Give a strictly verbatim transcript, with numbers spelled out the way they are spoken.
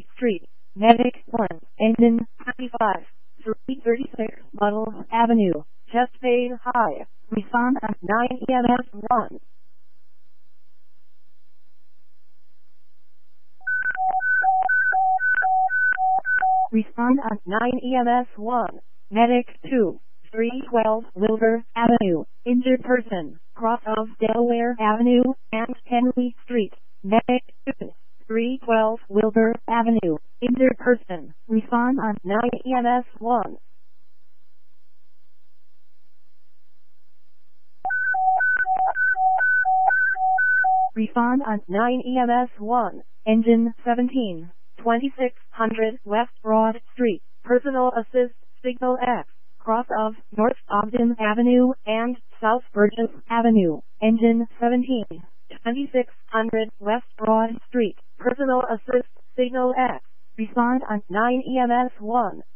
Street, Medic one, Engine twenty-five, three thirty-six, Buttle Avenue, Chesapeake High. Respond at nine E M S one. Respond at nine E M S one. Medic two, three twelve, Wilbur Avenue. Injured person, cross of Delaware Avenue and Henry Street. Medic two, three twelve, Wilbur Avenue. Injured person, respond on nine E M S one. Respond on nine E M S one. Engine seventeen, twenty-six hundred West Broad Street. Personal assist signal X. Cross of North Ogden Avenue and South Burgess Avenue. Engine seventeen, twenty-six hundred West Broad Street. Personal assist signal X. Respond on nine E M S one.